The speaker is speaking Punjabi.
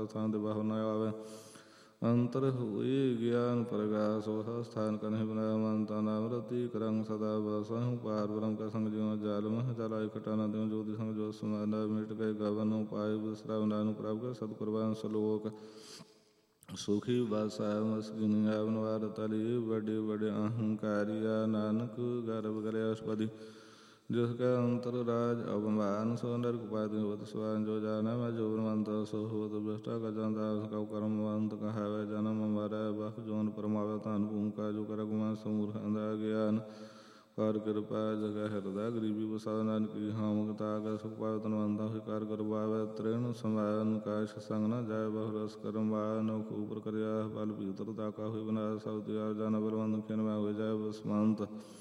ਥਾਂ ਦੇ ਬਾਹਰ ਨਾ ਆਵੇ। ਅੰਤਰ ਹੋਈ ਗਿਆਨ ਪ੍ਰਗਾਸ ਵਹ ਸਥਾਨ ਕਨਹਿ ਬਣਾਇਆ ਮਨ ਤਾ ਨਾਮ ਰਤੀ ਕਰੰਗ ਸਦਾ ਬਸਹੁ ਪਾਰ ਬ੍ਰਹਮ ਕਾ ਸੰਗ ਜਿਉ ਜਲ ਮਹ ਜਲਾ ਇਕਟਾ ਨ ਦਿਉ ਜੋਤੀ ਸੰਗ ਜੋ ਸਮਾਨਾ ਮਿਟ ਗਏ ਗਵਨ ਪਾਇ ਵਿਸਰਾਮ ਨਾਨਕ ਪ੍ਰਭ ਕਾ ਸਤ ਕੁਰਬਾਨ ਸਲੋਕ ਸੁਖੀ ਬਾਸਾ ਮਸਕਿਨ ਆਵਨ ਵਾਰ ਤਲੀ ਬੜੇ ਬੜੇ ਅਹੰਕਾਰੀਆ ਨਾਨਕ ਗਰਭ ਕਰਿਆ ਅਸਪਦੀ ਜਿਸ ਕਾ ਅੰਤਰ ਰਾਜ ਅਵਮਾਨ ਸੋ ਨਰਕ ਪਾਦਿ ਹੋਤ ਸਵਾਨ ਜੋ ਜਾਣਾ ਮੈਂ ਜੋ ਬ੍ਰਹਮੰਤ ਸੋ ਹੋਤ ਬ੍ਰਸ਼ਟਾ ਗਜਾਂਦਾ ਕਉ ਕਰਮਵੰਤ ਕਹਾਵੇ ਜਨਮ ਮਰੈ ਬਖ ਜੋਨ ਪਰਮਾਵੇ ਧਨ ਭੂਮਿਕਾ ਜੋ ਕਰ ਗੁਮਾਨ ਸਮੂਰ ਅੰਦਾ ਗਿਆਨ ਕਰ ਕਿਰਪਾ ਜਗੈ ਹਿਰਦਾ ਗਰੀਬੀ ਵਸਾ ਨਾਨਕੀ ਹਾਮਕ ਤਾਕ ਸੁਖ ਪਾਵ ਤਨਵੰਦਾ ਹੋਇ ਕਰ ਕਰਵਾਵੇ ਤ੍ਰਿਣ ਸਮਾਨ ਕਾਸ਼ ਸੰਗ ਨ ਜਾਇ ਬਹੁ ਰਸ ਕਰਮਾ ਨੌ ਉਪਰ ਕਰਿਆ ਬਲ ਭੀਤਰ ਤਾਕਾ ਹੋਇ ਬਨਾ ਸਭ ਤਿਆਰ ਜਨ ਬਲਵੰਤ ਖਿਨ ਮੈਂ ਹੋਇ ਜਾਇ ਬਸਮੰਤ